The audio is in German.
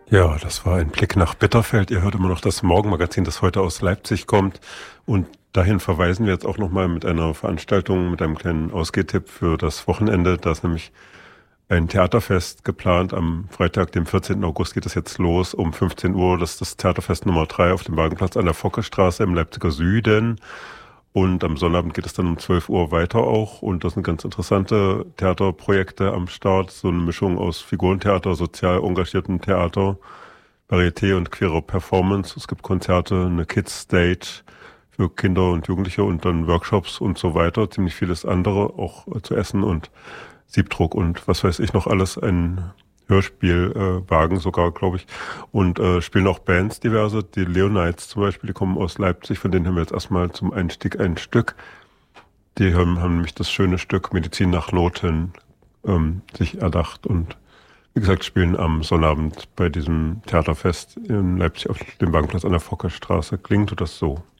Ja, das war ein Blick nach Bitterfeld. Ihr hört immer noch das Morgenmagazin, das heute aus Leipzig kommt. Und dahin verweisen wir jetzt auch nochmal mit einer Veranstaltung, mit einem kleinen Ausgehtipp für das Wochenende. Da ist nämlich ein Theaterfest geplant. Am Freitag, dem 14. August, geht es jetzt los um 15 Uhr. Das ist das Theaterfest Nummer 3 auf dem Wagenplatz an der Fockestraße im Leipziger Süden. Und am Sonnabend geht es dann um 12 Uhr weiter auch. Und das sind ganz interessante Theaterprojekte am Start. So eine Mischung aus Figurentheater, sozial engagiertem Theater, Varieté und queerer Performance. Es gibt Konzerte, eine Kids-Stage für Kinder und Jugendliche und dann Workshops und so weiter. Ziemlich vieles andere, auch zu essen und Siebdruck und was weiß ich noch alles. Ein Hörspielwagen sogar, glaube ich. Und spielen auch Bands diverse. Die Leonites zum Beispiel, die kommen aus Leipzig. Von denen haben wir jetzt erstmal zum Einstieg ein Stück. Die haben nämlich das schöne Stück Medizin nach Noten sich erdacht. Und wie gesagt, spielen am Sonnabend bei diesem Theaterfest in Leipzig auf dem Wagenplatz an der Fockerstraße. Klingt das so?